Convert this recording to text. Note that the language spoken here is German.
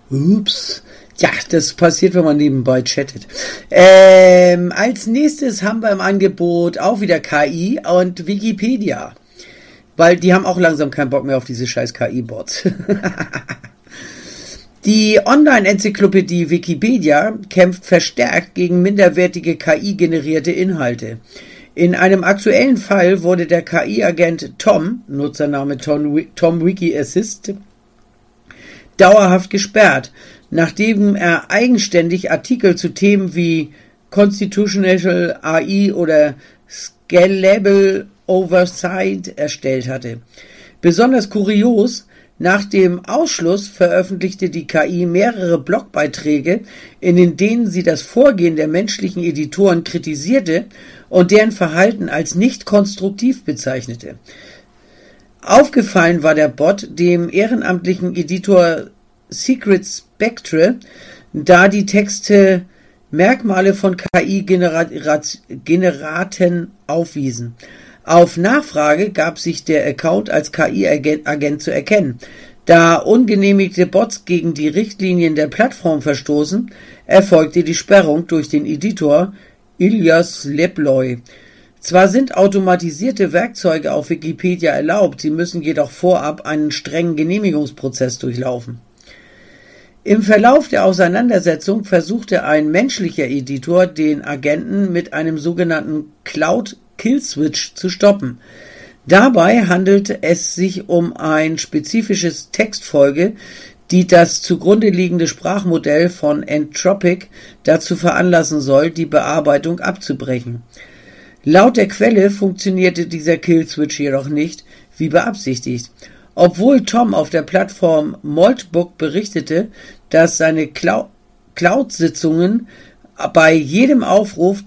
Ups. Ja, das passiert, wenn man nebenbei chattet. Als nächstes haben wir im Angebot auch wieder KI und Wikipedia. Weil die haben auch langsam keinen Bock mehr auf diese scheiß KI-Bots. Die Online-Enzyklopädie Wikipedia kämpft verstärkt gegen minderwertige KI-generierte Inhalte. In einem aktuellen Fall wurde der KI-Agent Tom, Nutzername Tom Wiki Assist, dauerhaft gesperrt, nachdem er eigenständig Artikel zu Themen wie Constitutional AI oder Scalable Oversight erstellt hatte. Besonders kurios: Nach dem Ausschluss veröffentlichte die KI mehrere Blogbeiträge, in denen sie das Vorgehen der menschlichen Editoren kritisierte und deren Verhalten als nicht konstruktiv bezeichnete. Aufgefallen war der Bot dem ehrenamtlichen Editor Secret Spectre, da die Texte Merkmale von KI-Generaten aufwiesen. Auf Nachfrage gab sich der Account als KI-Agent zu erkennen. Da ungenehmigte Bots gegen die Richtlinien der Plattform verstoßen, erfolgte die Sperrung durch den Editor Ilias Lebloy. Zwar sind automatisierte Werkzeuge auf Wikipedia erlaubt, sie müssen jedoch vorab einen strengen Genehmigungsprozess durchlaufen. Im Verlauf der Auseinandersetzung versuchte ein menschlicher Editor, den Agenten mit einem sogenannten Cloud-Kill-Switch zu stoppen. Dabei handelt es sich um ein spezifisches Textfolge, die das zugrunde liegende Sprachmodell von Anthropic dazu veranlassen soll, die Bearbeitung abzubrechen. Laut der Quelle funktionierte dieser Kill-Switch jedoch nicht, wie beabsichtigt. Obwohl Tom auf der Plattform Maltbook berichtete, dass seine Cloud-Sitzungen bei jedem Aufruf